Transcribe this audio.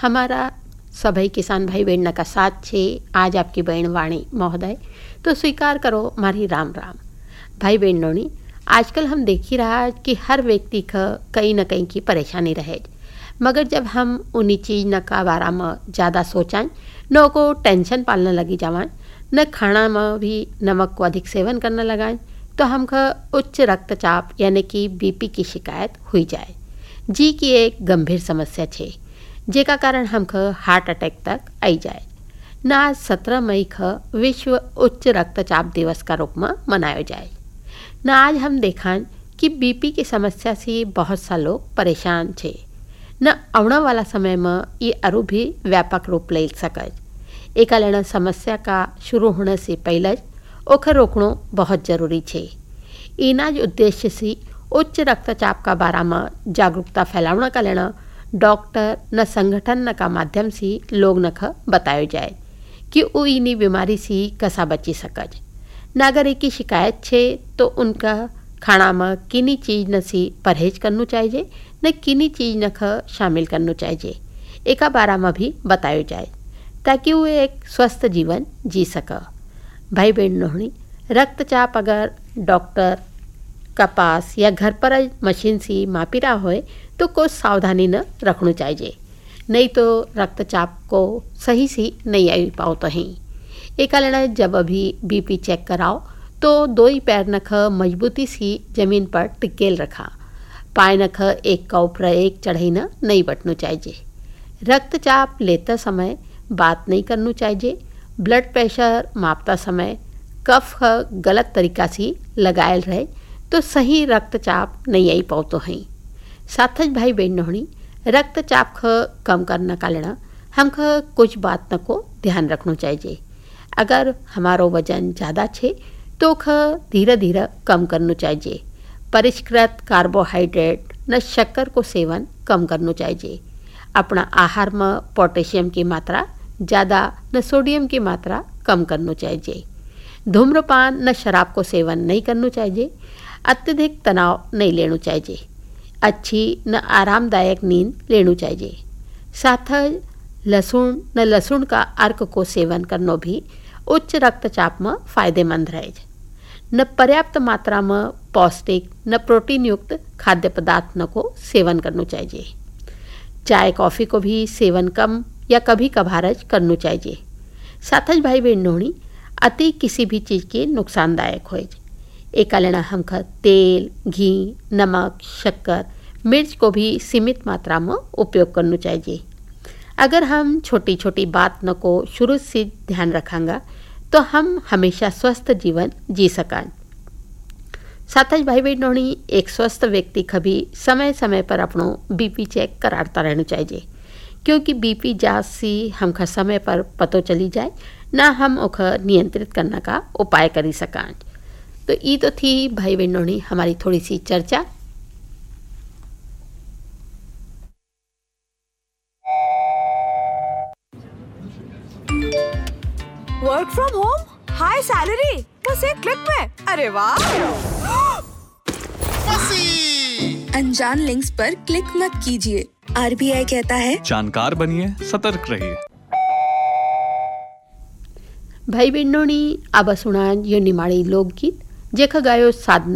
हमारा सभी किसान भाई बहन का साथ छे। आज आपकी बहन वाणी महोदय तो स्वीकार करो मारी राम राम। भाई बहनों, आजकल हम देख ही रहा कि हर व्यक्ति का कहीं न कहीं की परेशानी रहे, मगर जब हम उन्हीं चीज़ न का बारे में ज़्यादा सोचाएं, न को टेंशन पालने लगी जावाएं, न खाना में भी नमक को अधिक सेवन करने लगाएं, तो हमका उच्च रक्तचाप यानी कि बीपी की शिकायत हुई जाए, जी की एक गंभीर समस्या छे, जेका कारण हमका हार्ट अटैक तक आई जाए। न आज 17 मई का विश्व उच्च रक्तचाप दिवस का रूप में मनाया जाए। न आज हम देखा कि बीपी की समस्या से बहुत सा लोग परेशान छे। न आने वाला समय में ये अरु भी व्यापक रूप ले सके। एक समस्या का शुरू होने से पहले ओखर रोकणो बहुत जरूरी छे। इनाज उद्देश्य से उच्च रक्तचाप का बारे में जागरूकता फैलाने का लेना डॉक्टर न संगठन न का माध्यम से लोग न बताया जाए कि वो इन्हीं बीमारी से कसा बची सकज। न अगर एक की शिकायत छे तो उनका खाना में किन्हीं चीज़ न से परहेज करना चाहिए, न किन्हीं चीज़ न शामिल करना चाहिए, एक बारे में भी बताया जाए ताकि वो एक स्वस्थ जीवन जी सके। भाई बहनों, रक्तचाप अगर डॉक्टर का पास या घर पर मशीन से मापी रहा हो तो कुछ सावधानी न रखनी चाहिए, नहीं तो रक्तचाप को सही से नहीं आई पाओ तो ही। एक जब अभी बीपी चेक कराओ तो 2 ही पैर नख मजबूती से जमीन पर टिकेल रखा, पाए नख एक का ऊपर एक चढ़ाई न नहीं बटना चाहिए। रक्तचाप लेते समय बात नहीं करनी चाहिए। ब्लड प्रेशर मापता समय कफ गलत तरीका से लगायल रहे तो सही रक्तचाप नहीं आई पाओ तो ही। साथ भाई बहनों, रक्तचाप कम करने का लेना हमका कुछ बात न को ध्यान रखना चाहिए। अगर हमारो वजन ज़्यादा छे तो धीरे धीरे कम करना चाहिए। परिष्कृत कार्बोहाइड्रेट न शक्कर को सेवन कम करना चाहिए। अपना आहार में पोटेशियम की मात्रा ज़्यादा न सोडियम की मात्रा कम करना चाहिए। धूम्रपान न शराब को सेवन नहीं करना चाहिए। अत्यधिक तनाव नहीं लेना चाहिए। अच्छी न आरामदायक नींद लेनी चाहिए। साथ लहसुन का अर्क को सेवन करना भी उच्च रक्तचाप में फायदेमंद रहे। न पर्याप्त मात्रा में पौष्टिक न प्रोटीन युक्त खाद्य पदार्थ न को सेवन करना चाहिए। चाय कॉफ़ी को भी सेवन कम या कभी कभार करना चाहिए। साथ भाई बहनों, अति किसी भी चीज़ के नुकसानदायक हो। एक हम तेल, घी, नमक, शक्कर, मिर्च को भी सीमित मात्रा में उपयोग करना चाहिए। अगर हम छोटी छोटी बात न को शुरू से ध्यान रखेंगे तो हम हमेशा स्वस्थ जीवन जी सकें। साथ ही भाई बहनों, एक स्वस्थ व्यक्ति कभी समय समय पर अपनो बीपी चेक कराता रहना चाहिए, क्योंकि बीपी जांच से हमका समय पर पतो चली जाए ना हम उखा नियंत्रित करने का उपाय करी सकें। तो ये तो थी भाई बहनों हमारी थोड़ी सी चर्चा। Work from home, high salary, बस एक क्लिक में। अरे वाह! अनजान लिंक्स पर क्लिक मत कीजिए। आरबीआई कहता है जानकार बनिए, सतर्क रहिए। भाई बहनों, अब सुना यो निमाड़ी लोकगीत जेका गायो साधना